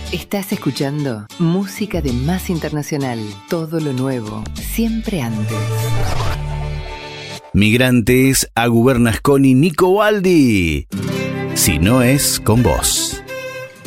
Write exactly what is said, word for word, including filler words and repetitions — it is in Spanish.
Estás escuchando música de Más Internacional. Todo lo nuevo, siempre antes. Migrantes a Gubernasconi Nico Baldi. Si no es con vos.